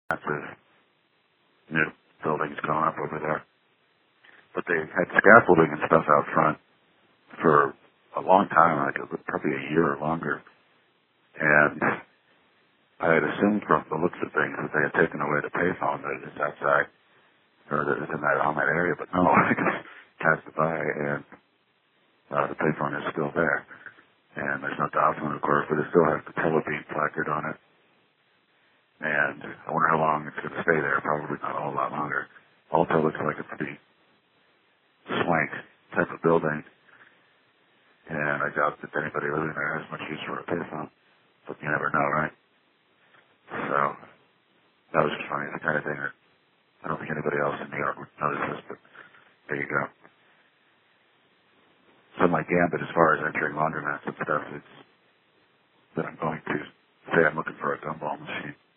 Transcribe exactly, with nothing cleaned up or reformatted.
massive new buildings going up over there. But they had scaffolding and stuff out front for a long time, like probably a year or longer. And I had assumed from the looks of things that they had taken away the payphone that is outside, or that is in that on that area. But no, I just passed it by, and uh, the payphone is still there. And there's no dial tone, of course, but it still has the Telebeam placard on it. And I wonder how long it's going to stay there. Probably not a whole lot longer. Alto looks like a pretty swank type of building. And I doubt that anybody living there has much use for a payphone. But you never know, right? So that was just funny. The kind of thing that I don't think anybody else in New York would notice this, but there you go. So my gambit as far as entering laundromats and stuff is that I'm going to say I'm looking for a gumball machine.